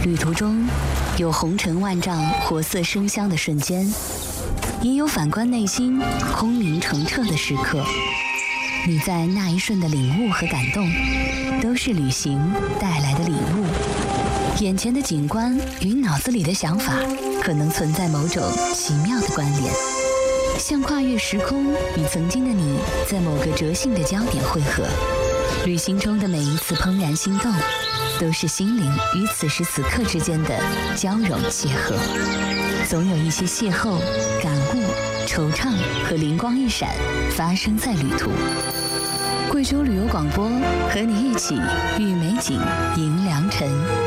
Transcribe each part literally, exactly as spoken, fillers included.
旅途中有红尘万丈、活色生香的瞬间，也有反观内心空明澄澈的时刻。你在那一瞬的领悟和感动，都是旅行带来的礼物。眼前的景观与脑子里的想法，可能存在某种奇妙的关联，像跨越时空，与曾经的你在某个折性的焦点汇合。旅行中的每一次怦然心动，都是心灵与此时此刻之间的交融邂逅。总有一些邂逅、感悟、惆怅和灵光一闪发生在旅途。贵州旅游广播和你一起遇美景迎良辰。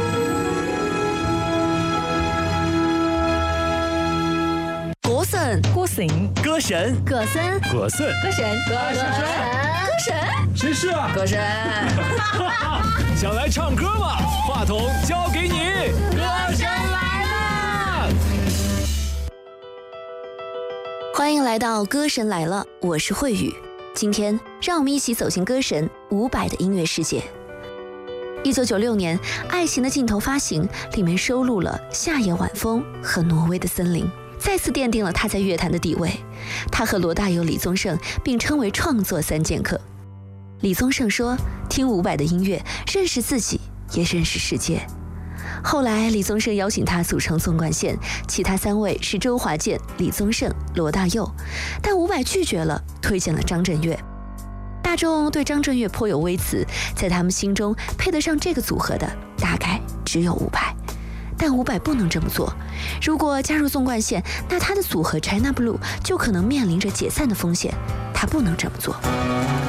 歌神， 歌神， 歌神， 歌神， 歌神， 歌神，歌神，歌神， 谁是啊？ 歌神。 想来唱歌吗？话筒交给你，歌神来了！ 欢迎来到《歌神来了》，我是慧宇。今天让我们一起走进歌神伍佰的音乐世界。一九九六年，《爱情的尽头》发行，里面收录了《夏夜晚风》和《挪威的森林》，再次奠定了他在乐坛的地位。他和罗大佑、李宗盛并称为创作三剑客。李宗盛说，听伍佰的音乐，认识自己，也认识世界。后来李宗盛邀请他组成纵贯线，其他三位是周华健、李宗盛、罗大佑，但伍佰拒绝了，推荐了张震岳。大众对张震岳颇有微词，在他们心中配得上这个组合的大概只有伍佰。但伍佰不能这么做，如果加入纵贯线，那他的组合 China Blue 就可能面临着解散的风险，他不能这么做。